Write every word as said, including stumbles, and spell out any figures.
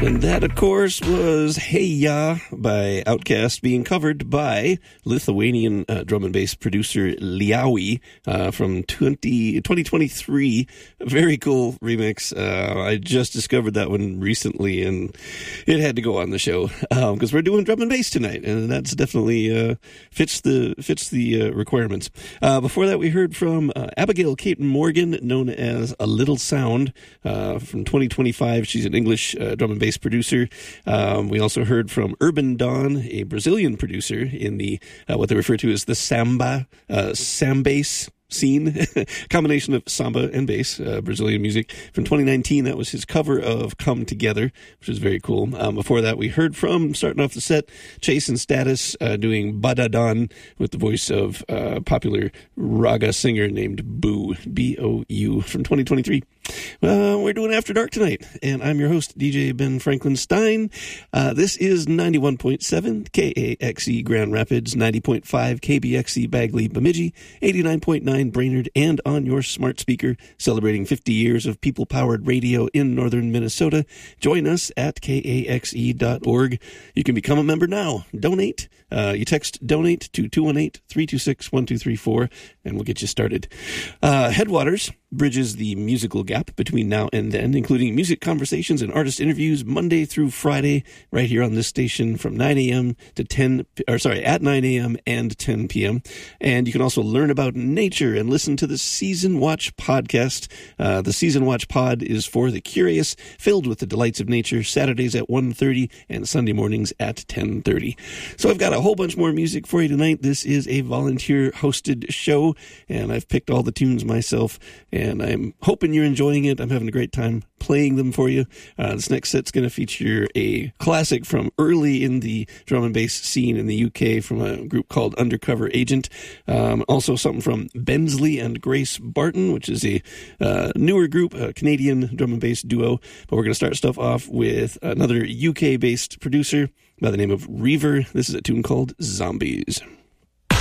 And that, of course, was Hey Ya by Outkast, being covered by Lithuanian uh, drum and bass producer Liaui uh, from twenty, twenty twenty-three. A very cool remix. Uh, I just discovered that one recently, and it had to go on the show because um, we're doing drum and bass tonight, and that's definitely uh, fits the fits the uh, requirements. Uh, before that, we heard from uh, Abigail Caton Morgan, known as A Little Sound, uh, from twenty twenty-five. She's an English uh, drum and bass producer. Um, we also heard from Urban Dawn, a Brazilian producer in the uh, what they refer to as the samba, uh, sambase scene, combination of samba and bass, uh, Brazilian music. From twenty nineteen, that was his cover of Come Together, which is very cool. Um, before that, we heard from, starting off the set, Chase and Status uh, doing Badadan with the voice of uh, popular raga singer named Boo, B O U, from twenty twenty-three. Uh, we're doing After Dark tonight, and I'm your host, D J Ben Franklin Stein. Uh, this is ninety-one point seven K A X E Grand Rapids, ninety point five K B X E Bagley Bemidji, eighty-nine point nine Brainerd, and on your smart speaker, celebrating fifty years of people-powered radio in northern Minnesota. Join us at K A X E dot org. You can become a member now. Donate. Uh, you text donate to two one eight, three two six, one two three four, and we'll get you started. Uh, Headwaters bridges the musical gap between now and then, including music conversations and artist interviews Monday through Friday, right here on this station from nine a.m. to ten, or sorry, at nine a.m. and ten p.m. And you can also learn about nature and listen to the Season Watch podcast. Uh, the Season Watch pod is for the curious, filled with the delights of nature, Saturdays at one thirty and Sunday mornings at ten thirty. So I've got a whole bunch more music for you tonight. This is a volunteer-hosted show, and I've picked all the tunes myself, and I'm hoping you're enjoying it. I'm having a great time playing them for you. Uh, this next set's going to feature a classic from early in the drum and bass scene in the U K from a group called Undercover Agent. Um, also something from Bensley and Grace Barton, which is a uh, newer group, a Canadian drum and bass duo. But we're going to start stuff off with another U K-based producer by the name of Reaver. This is a tune called Zombies.